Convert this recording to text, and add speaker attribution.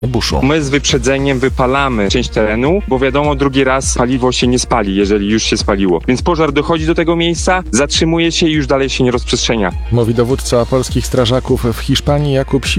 Speaker 1: buszu.
Speaker 2: My z wyprzedzeniem wypalamy część terenu, bo wiadomo, drugi raz paliwo się nie spali, jeżeli już się spaliło. Więc pożar dochodzi do tego miejsca, zatrzymuje się i już dalej się nie rozprzestrzenia.
Speaker 1: Mówi dowódca polskich strażaków w Hiszpanii Jakub